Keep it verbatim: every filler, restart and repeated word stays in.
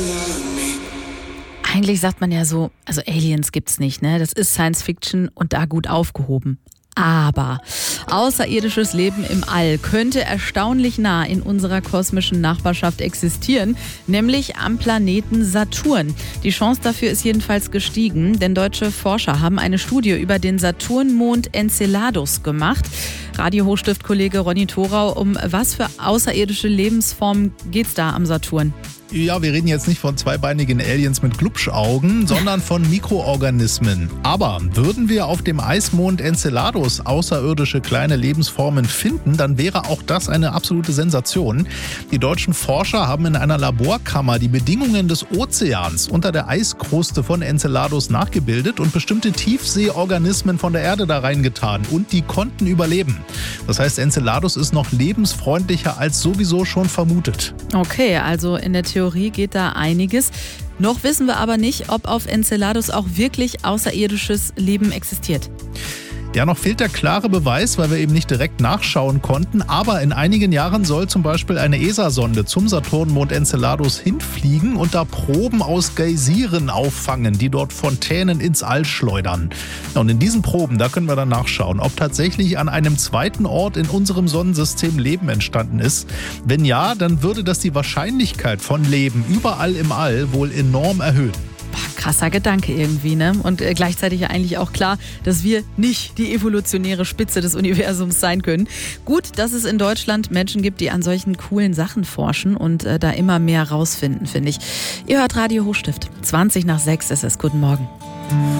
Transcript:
Eigentlich sagt man ja so, also Aliens gibt's nicht, ne? Das ist Science Fiction und da gut aufgehoben. Aber außerirdisches Leben im All könnte erstaunlich nah in unserer kosmischen Nachbarschaft existieren, nämlich am Planeten Saturn. Die Chance dafür ist jedenfalls gestiegen, denn deutsche Forscher haben eine Studie über den Saturnmond Enceladus gemacht. Radio-Hochstift-Kollege Ronny Thorau, um was für außerirdische Lebensformen geht's da am Saturn? Ja, wir reden jetzt nicht von zweibeinigen Aliens mit Glubschaugen, sondern von Mikroorganismen. Aber würden wir auf dem Eismond Enceladus außerirdische kleine Lebensformen finden, dann wäre auch das eine absolute Sensation. Die deutschen Forscher haben in einer Laborkammer die Bedingungen des Ozeans unter der Eiskruste von Enceladus nachgebildet und bestimmte Tiefseeorganismen von der Erde da reingetan. Und die konnten überleben. Das heißt, Enceladus ist noch lebensfreundlicher als sowieso schon vermutet. Okay, also in der Theorie Theorie geht da einiges. Noch wissen wir aber nicht, ob auf Enceladus auch wirklich außerirdisches Leben existiert. Ja, noch fehlt der klare Beweis, weil wir eben nicht direkt nachschauen konnten. Aber in einigen Jahren soll zum Beispiel eine E S A-Sonde zum Saturnmond Enceladus hinfliegen und da Proben aus Geysiren auffangen, die dort Fontänen ins All schleudern. Und in diesen Proben, da können wir dann nachschauen, ob tatsächlich an einem zweiten Ort in unserem Sonnensystem Leben entstanden ist. Wenn ja, dann würde das die Wahrscheinlichkeit von Leben überall im All wohl enorm erhöhen. Krasser Gedanke irgendwie, ne? Und äh, gleichzeitig ja eigentlich auch klar, dass wir nicht die evolutionäre Spitze des Universums sein können. Gut, dass es in Deutschland Menschen gibt, die an solchen coolen Sachen forschen und äh, da immer mehr rausfinden, finde ich. Ihr hört Radio Hochstift. zwanzig nach sechs ist es. Guten Morgen.